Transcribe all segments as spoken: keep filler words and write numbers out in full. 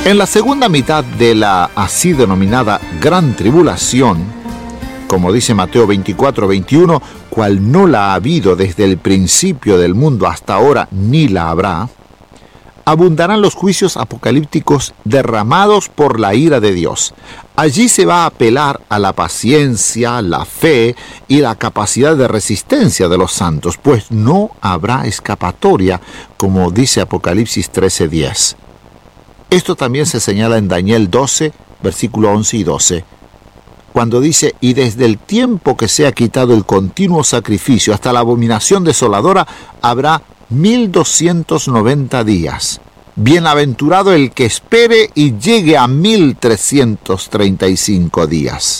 En la segunda mitad de la así denominada Gran Tribulación, como dice Mateo veinticuatro veintiuno, cual no la ha habido desde el principio del mundo hasta ahora, ni la habrá, abundarán los juicios apocalípticos derramados por la ira de Dios. Allí se va a apelar a la paciencia, la fe y la capacidad de resistencia de los santos, pues no habrá escapatoria, como dice Apocalipsis trece diez. Esto también se señala en Daniel doce, versículo once y doce, cuando dice: y desde el tiempo que se ha quitado el continuo sacrificio hasta la abominación desoladora, habrá mil doscientos noventa días. Bienaventurado el que espere y llegue a mil trescientos treinta y cinco días.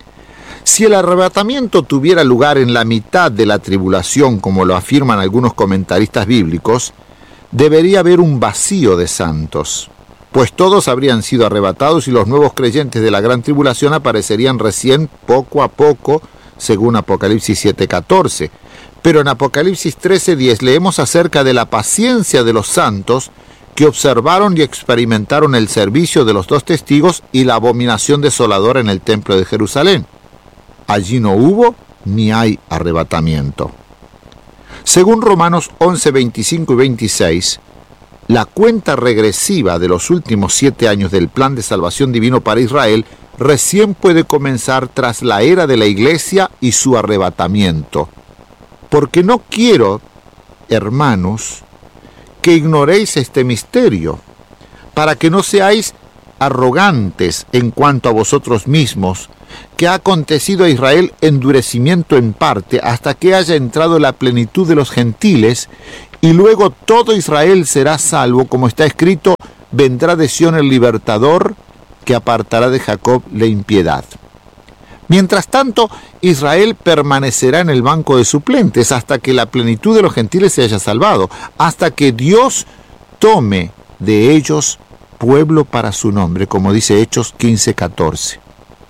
Si el arrebatamiento tuviera lugar en la mitad de la tribulación, como lo afirman algunos comentaristas bíblicos, debería haber un vacío de santos, pues todos habrían sido arrebatados y los nuevos creyentes de la gran tribulación aparecerían recién poco a poco, según Apocalipsis siete catorce. Pero en Apocalipsis trece diez leemos acerca de la paciencia de los santos que observaron y experimentaron el servicio de los dos testigos y la abominación desoladora en el templo de Jerusalén. Allí no hubo ni hay arrebatamiento. Según Romanos once veinticinco y veintiséis, la cuenta regresiva de los últimos siete años del plan de salvación divino para Israel recién puede comenzar tras la era de la iglesia y su arrebatamiento. Porque no quiero, hermanos, que ignoréis este misterio, para que no seáis arrogantes en cuanto a vosotros mismos, que ha acontecido a Israel endurecimiento en parte hasta que haya entrado la plenitud de los gentiles, y luego todo Israel será salvo, como está escrito: vendrá de Sión el libertador, que apartará de Jacob la impiedad. Mientras tanto, Israel permanecerá en el banco de suplentes hasta que la plenitud de los gentiles se haya salvado, hasta que Dios tome de ellos pueblo para su nombre, como dice Hechos quince catorce.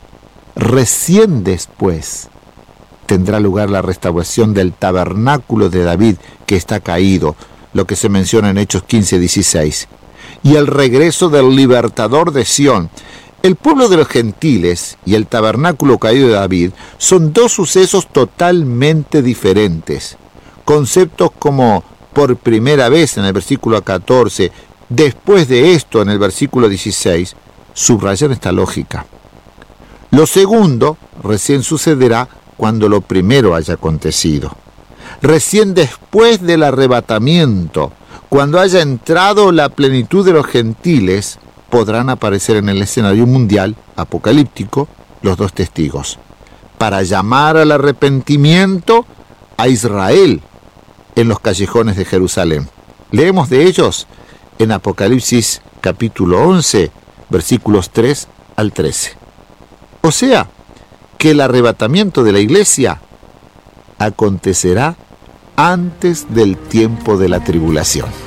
Recién después tendrá lugar la restauración del tabernáculo de David, que está caído, lo que se menciona en Hechos quince dieciséis, y el regreso del libertador de Sión. El pueblo de los gentiles y el tabernáculo caído de David son dos sucesos totalmente diferentes. Conceptos como por primera vez en el versículo catorce, después de esto en el versículo dieciséis, subrayan esta lógica. Lo segundo recién sucederá cuando lo primero haya acontecido. Recién después del arrebatamiento, cuando haya entrado la plenitud de los gentiles, podrán aparecer en el escenario mundial apocalíptico los dos testigos, para llamar al arrepentimiento a Israel en los callejones de Jerusalén. Leemos de ellos en Apocalipsis capítulo once, versículos tres al trece. O sea, que el arrebatamiento de la iglesia acontecerá antes del tiempo de la tribulación.